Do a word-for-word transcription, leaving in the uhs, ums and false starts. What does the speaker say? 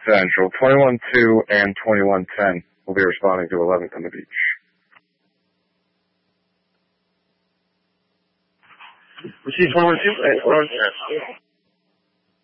Central. twenty-one two and twenty-one ten will be responding to eleventh on the beach. We see twenty-one two and twenty-one ten.